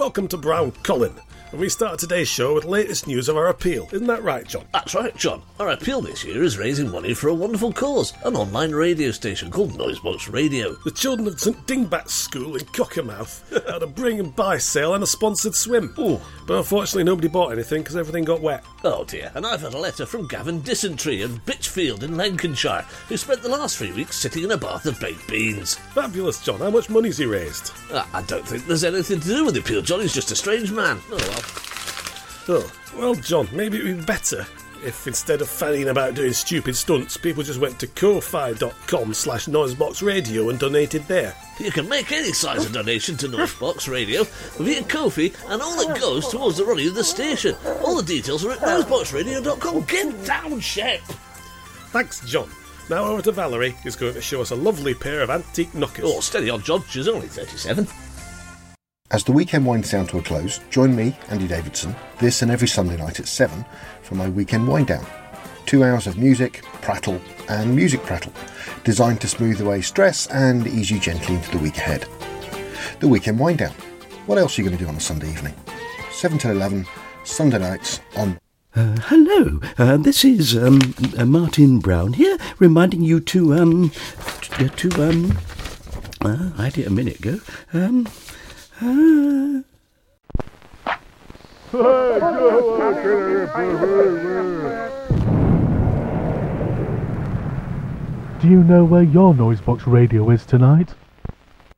Welcome to Brown Colin, and we start today's show with the latest news of our appeal. Isn't that right, John? That's right, John. Our appeal this year is raising money for a wonderful cause, an online radio station called Noisebox Radio. The children of St Dingbat's School in Cockermouth had a bring and buy sale and a sponsored swim. Ooh. But unfortunately nobody bought anything because everything got wet. Oh dear, and I've had a letter from Gavin Dysentery of Bitchfield in Lancashire, who spent the last 3 weeks sitting in a bath of baked beans. Fabulous, John. How much money's he raised? I don't think there's anything to do with the appeal, John. He's just a strange man. Oh well. Oh, well, John, maybe it'd be better if instead of fanning about doing stupid stunts, people just went to ko-fi.com/noiseboxradio and donated there. You can make any size of donation to Noisebox Radio via Ko-fi, and all that goes towards the running of the station. All the details are at noiseboxradio.com. Get down, Shep! Thanks, John. Now over to Valerie, who's going to show us a lovely pair of antique knockers. Oh, steady on, John. She's only 37. As the weekend winds down to a close, join me, Andy Davidson, this and every Sunday night at 7 for my weekend wind down. 2 hours of music, prattle and music prattle, designed to smooth away stress and ease you gently into the week ahead. The weekend wind down. What else are you going to do on a Sunday evening? 7 till 11, Sunday nights on... Hello, this is Martin Brown here, reminding you to I did a minute ago. Do you know where your Noisebox Radio is tonight?